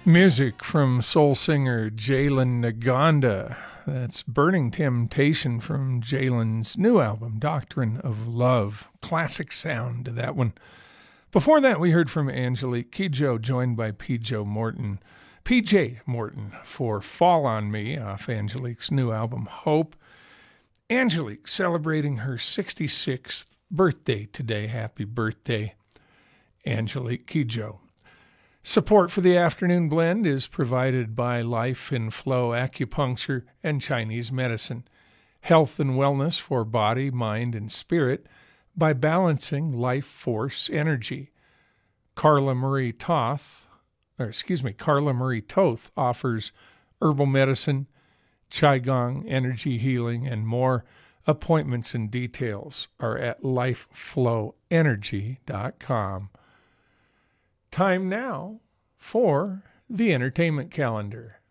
Music from soul singer Jalen Naganda. That's Burning Temptation from Jalen's new album, Doctrine of Love. Classic sound to that one. Before that, we heard from Angelique Kidjo, joined by PJ Morton for Fall on Me off Angelique's new album, Hope. Angelique celebrating her 66th birthday today. Happy birthday, Angelique Kidjo. Support for the afternoon blend is provided by Life in Flow Acupuncture and Chinese Medicine. Health and wellness for body, mind, and spirit by balancing life force energy. Carla Marie Toth offers herbal medicine, Qigong, energy healing, and more. Appointments and details are at lifeflowenergy.com. Time now for the entertainment calendar.